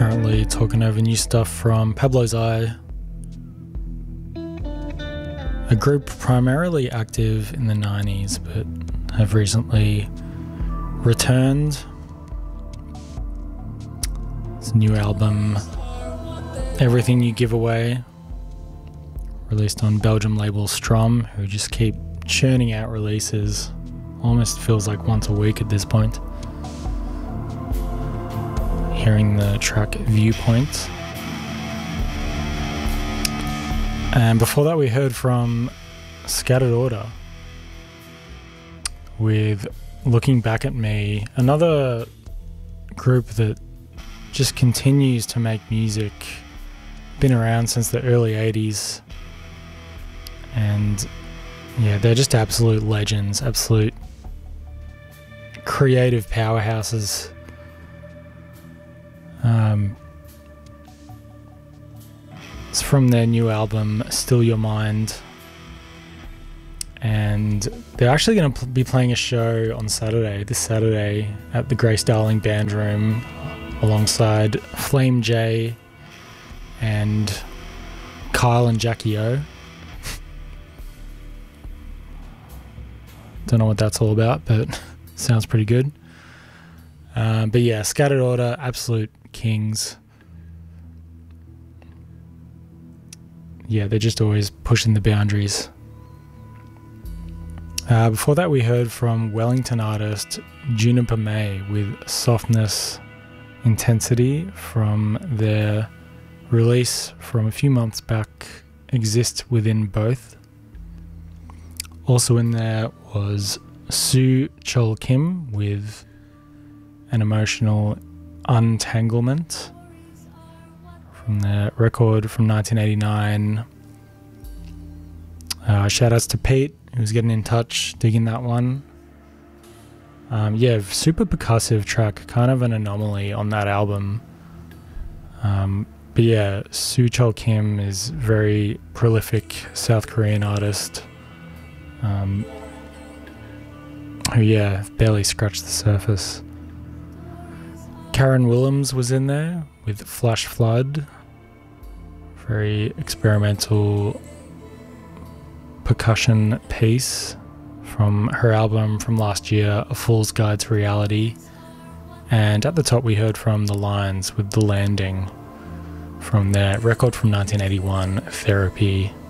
Currently talking over new stuff from Pablo's Eye, a group primarily active in the 90s but have recently returned. It's a new album, Everything You Give Away, released on Belgium label Strom, who just keep churning out releases. Almost feels like once a week at this point. Hearing the track Viewpoint. And before that we heard from Scattered Order with Looking Back at Me, another group that just continues to make music, been around since the early 80s, and yeah, they're just absolute legends, absolute creative powerhouses. It's from their new album Still Your Mind, and they're actually going to be playing a show on this Saturday at the Grace Darling Band Room alongside Flame J and Kyle and Jackie O. Don't know what that's all about, but sounds pretty good. But yeah, Scattered Order, absolute kings. Yeah, they're just always pushing the boundaries. Before that we heard from Wellington artist Juniper May with Softness Intensity from their release from a few months back, Exist Within Both. Also in there was Sue Chol Kim with An Emotional Untanglement from their record from 1989. Shout outs to Pete, who's getting in touch, digging that one. Yeah, super percussive track, kind of an anomaly on that album. But yeah, Sue Chol Kim is very prolific South Korean artist. Who, yeah, barely scratched the surface. Karen Willems was in there with Flash Flood. Very experimental percussion piece from her album from last year, A Fool's Guide to Reality. And at the top we heard from The Lines with The Landing from their record from 1981, Therapy.